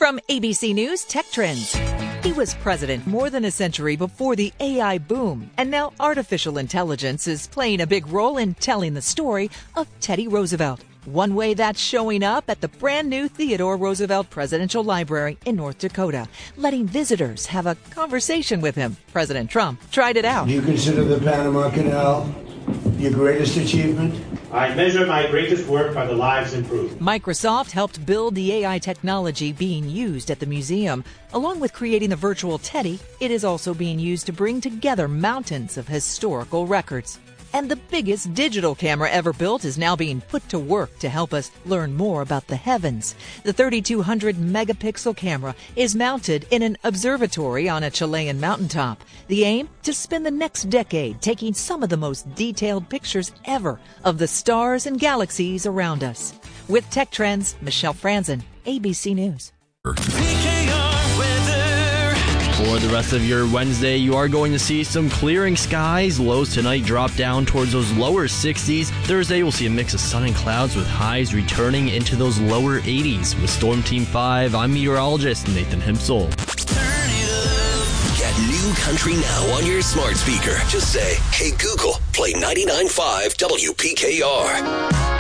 From ABC News Tech Trends. He was president more than a century before the AI boom, and now artificial intelligence is playing a big role in telling the story of Teddy Roosevelt. One way that's showing up at the brand new Theodore Roosevelt Presidential Library in North Dakota, letting visitors have a conversation with him. President Trump tried it out. Do you consider the Panama Canal your greatest achievement? I measure my greatest work by the lives improved. Microsoft helped build the AI technology being used at the museum. Along with creating the virtual Teddy, it is also being used to bring together mountains of historical records. And the biggest digital camera ever built is now being put to work to help us learn more about the heavens. The 3,200 megapixel camera is mounted in an observatory on a Chilean mountaintop. The aim? To spend the next decade taking some of the most detailed pictures ever of the stars and galaxies around us. With Tech Trends, Michelle Franzen, ABC News. For the rest of your Wednesday, you are going to see some clearing skies. Lows tonight drop down towards those lower 60s. Thursday, we'll see a mix of sun and clouds with highs returning into those lower 80s. With Storm Team 5, I'm meteorologist Nathan Himsel. Get New Country Now on your smart speaker. Just say, hey Google, play 99.5 WPKR.